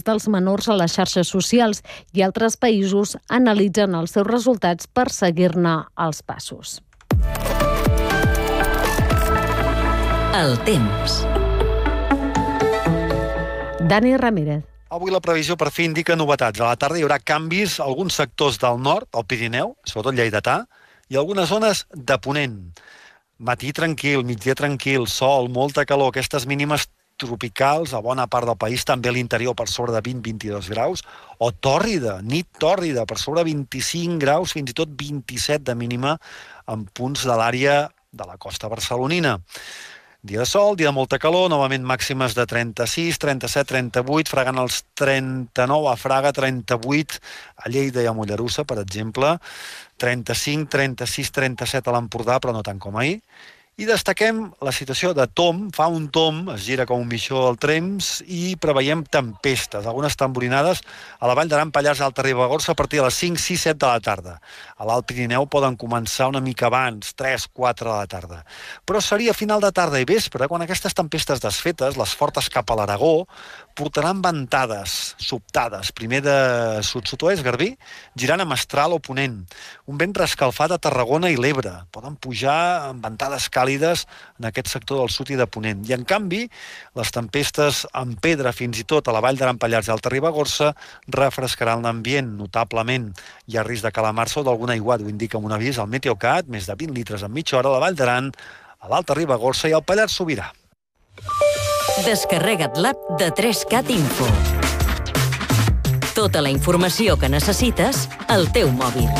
enquesta als menors a les xarxes socials i altres països analitzen els seus resultats per seguir-ne els passos. El temps. Dani Ramírez. Avui la previsió per fi indica novetats. A la tarda hi haurà canvis a alguns sectors del nord, al Pirineu, sobretot lleidatà, i algunes zones de ponent. Matí tranquil, migdia tranquil, sol, molta calor, aquestes mínimes tropicals a bona part del país, també a l'interior per sobre de 20-22 graus, o tòrrida, nit tòrrida, per sobre de 25 graus, fins i tot 27 de mínima en punts de l'àrea de la costa barcelonina. Dia de sol, dia de molta calor, novament màximes de 36, 37, 38, fregant els 39 a Fraga, 38 a Lleida i a Mollerussa, per exemple, 35, 36, 37 a l'Empordà, però no tant com ahir. I destaquem la situació de Tom, fa un tom, es gira com un mitjó al temps i preveiem tempestes, algunes tamborinades a la Vall d'Aran, Pallars, Alta Ribagorça a partir de les 5, 6, 7 de la tarda. A l'Alt Pirineu poden començar una mica abans, 3, 4 de la tarda. Però seria a final de tarda i vespre, quan aquestes tempestes desfetes, les fortes cap a l'Aragó, portaran ventades sobtades, primer de sud-sud-oest, Garbí, girant a Mestral o Ponent. Un vent rescalfat a Tarragona i l'Ebre. Poden pujar amb ventades càlides en aquest sector del sud i de Ponent. I, en canvi, les tempestes amb pedra fins i tot a la Vall d'Aran, Pallars i Alta Ribagorça refrescaran l'ambient notablement. Hi ha risc de calamar-se o d'algun aiguat, ho indica un avís al Meteocat, més de 20 litres en mitja hora a la Vall d'Aran, a l'Alta Ribagorça i al Pallars Sobirà. Descarrega't l'app de 3CAT Info. Tota la informació que necessites al teu mòbil.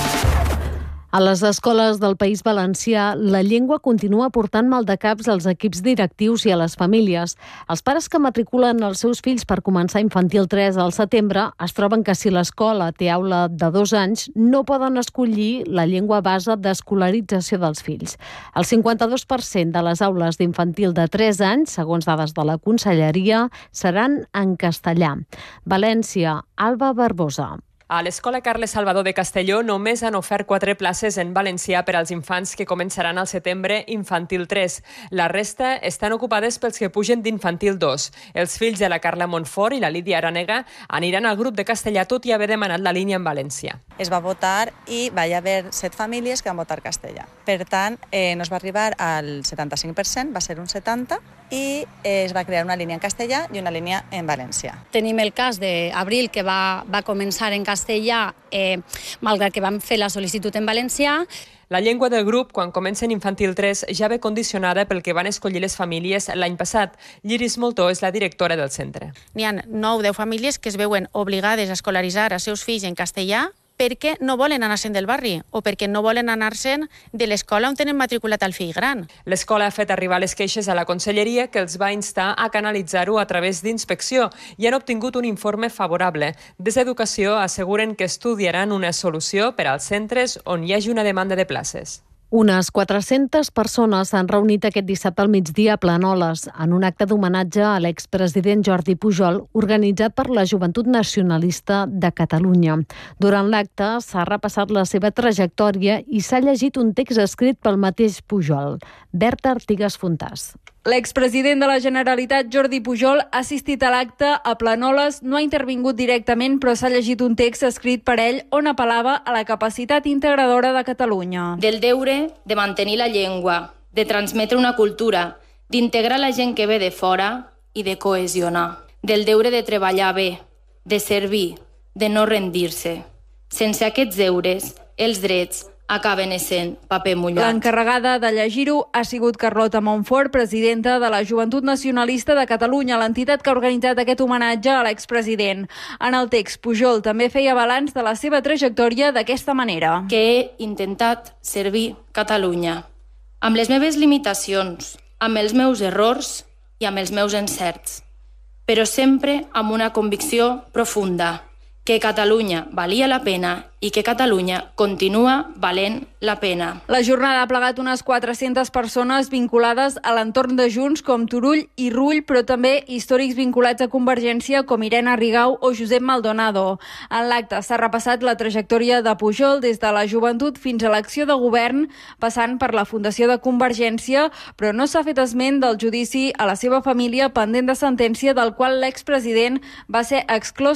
A les escoles del País Valencià, la llengua continua portant maldecaps als equips directius i a les famílies. Els pares que matriculen els seus fills per començar infantil 3 al setembre es troben que si l'escola té aula de 2 anys, no poden escollir la llengua base d'escolarització dels fills. El 52% de les aules d'infantil de 3 anys, segons dades de la Conselleria, seran en castellà. València, Alba Barbosa. A l'Escola Carles Salvador de Castelló només han ofert 4 places en valencià per als infants que començaran al setembre infantil 3. La resta estan ocupades pels que pugen d'infantil 2. Els fills de la Carla Montfort i la Lídia Aranega aniran al grup de castellà tot i haver demanat la línia en valencià. Es va votar i va haver 7 famílies que van votar castellà. Per tant, no es va arribar al 75%, va ser un 70%, i es va crear una línia en castellà i una línia en valencià. Tenim el cas d'Abril, que va començar en castellà, malgrat que vam fer la sol·licitud en valencià. La llengua del grup, quan comença en infantil 3, ja ve condicionada pel que van escollir les famílies l'any passat. Lliris Moltó és la directora del centre. N'hi ha 9 o 10 famílies que es veuen obligades a escolaritzar els seus fills en castellà perquè no volen anar-se'n del barri o perquè no volen anar-se'n de l'escola on tenen matriculat el fill gran. L'escola ha fet arribar les queixes a la Conselleria, que els va instar a canalitzar-ho a través d'inspecció i han obtingut un informe favorable. Des d'Educació asseguren que estudiaran una solució per als centres on hi hagi una demanda de places. Unes 400 persones s'han reunit aquest dissabte al migdia a Planoles en un acte d'homenatge a l'expresident Jordi Pujol organitzat per la Joventut Nacionalista de Catalunya. Durant l'acte s'ha repassat la seva trajectòria i s'ha llegit un text escrit pel mateix Pujol. Berta Artigas Fontàs. L'expresident de la Generalitat, Jordi Pujol, ha assistit a l'acte a Planoles, no ha intervingut directament, però s'ha llegit un text escrit per ell on apel·lava a la capacitat integradora de Catalunya. Del deure de mantenir la llengua, de transmetre una cultura, d'integrar la gent que ve de fora i de cohesionar. Del deure de treballar bé, de servir, de no rendir-se. Sense aquests deures, els drets acaben essent paper mullat. L'encarregada de llegir-ho ha sigut Carlota Montfort, presidenta de la Joventut Nacionalista de Catalunya, l'entitat que ha organitzat aquest homenatge a l'expresident. En el text, Pujol també feia balanç de la seva trajectòria d'aquesta manera. Que he intentat servir Catalunya, amb les meves limitacions, amb els meus errors i amb els meus encerts, però sempre amb una convicció profunda, que Catalunya valia la pena i que Catalunya continua valent la pena. La jornada ha plegat unes 400 persones vinculades a l'entorn de Junts com Turull i Rull, però també històrics vinculats a Convergència com Irene Rigau o Josep Maldonado. En l'acte s'ha repassat la trajectòria de Pujol des de la joventut fins a l'acció de govern, passant per la fundació de Convergència, però no s'ha fet esment del judici a la seva família pendent de sentència, del qual l'expresident va ser exclòs